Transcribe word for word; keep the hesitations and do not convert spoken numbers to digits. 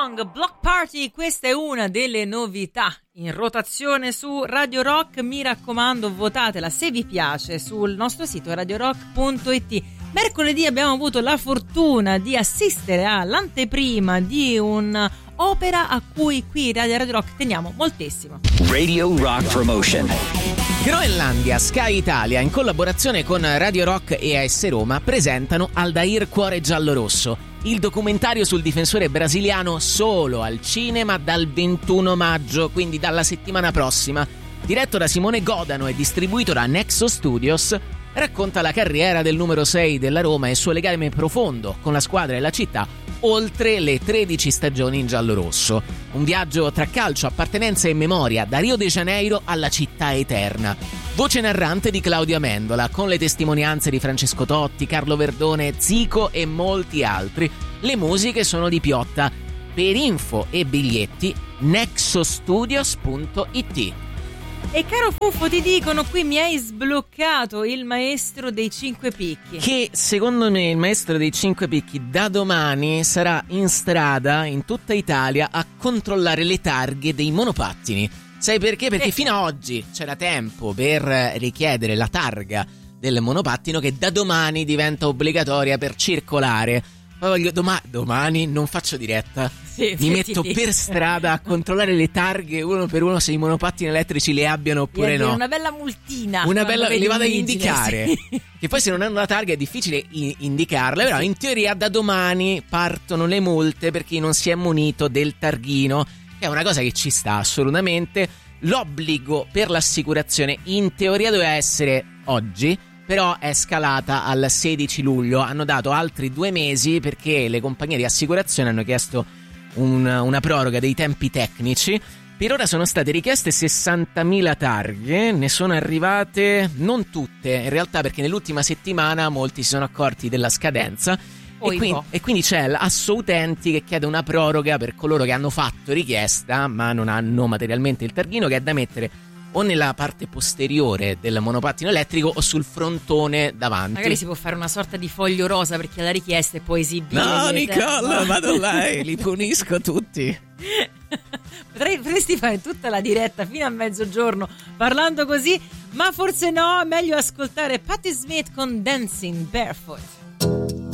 Song Block Party, questa è una delle novità in rotazione su Radio Rock. Mi raccomando, votatela se vi piace sul nostro sito radio rock punto it. Mercoledì abbiamo avuto la fortuna di assistere all'anteprima di un'opera a cui qui Radio Radio Rock teniamo moltissimo. Radio Rock Promotion. Groenlandia, Sky Italia, in collaborazione con Radio Rock e A S Roma, presentano Aldair Cuore Giallorosso, il documentario sul difensore brasiliano, solo al cinema dal ventuno maggio, quindi dalla settimana prossima. Diretto da Simone Godano e distribuito da Nexo Studios, racconta la carriera del numero sei della Roma e il suo legame profondo con la squadra e la città, oltre le tredici stagioni in giallorosso. Un viaggio tra calcio, appartenenza e memoria, da Rio de Janeiro alla città eterna. Voce narrante di Claudio Amendola, con le testimonianze di Francesco Totti, Carlo Verdone, Zico e molti altri. Le musiche sono di Piotta. Per info e biglietti nexostudios punto it. E caro Fuffo, ti dicono qui mi hai sbloccato il maestro dei cinque picchi. Che secondo me il maestro dei cinque picchi da domani sarà in strada in tutta Italia a controllare le targhe dei monopattini. Sai perché? Perché eh. fino a oggi c'era tempo per richiedere la targa del monopattino, che da domani diventa obbligatoria per circolare. Poi voglio doma- domani non faccio diretta, sì, mi metto per strada a controllare le targhe uno per uno se i monopattini elettrici le abbiano oppure no. Una bella multina. Una bella, li vado a indicare. Sì. Che poi se non hanno la targa è difficile i- indicarle, però sì. In teoria da domani partono le multe per chi non si è munito del targhino, che è una cosa che ci sta assolutamente. L'obbligo per l'assicurazione in teoria doveva essere oggi, però è scalata al sedici luglio. Hanno dato altri due mesi perché le compagnie di assicurazione hanno chiesto un, una proroga dei tempi tecnici. Per ora sono state richieste sessantamila targhe, ne sono arrivate non tutte in realtà, perché nell'ultima settimana molti si sono accorti della scadenza e quindi, e quindi c'è l'Asso Utenti che chiede una proroga per coloro che hanno fatto richiesta ma non hanno materialmente il targhino, che è da mettere o nella parte posteriore del monopattino elettrico o sul frontone davanti. Magari si può fare una sorta di foglio rosa per chi ha la richiesta e poi esibire. No, Nicola, vado là e li punisco tutti. Potrei, potresti fare tutta la diretta fino a mezzogiorno parlando così, ma forse no, meglio ascoltare Patti Smith con Dancing Barefoot.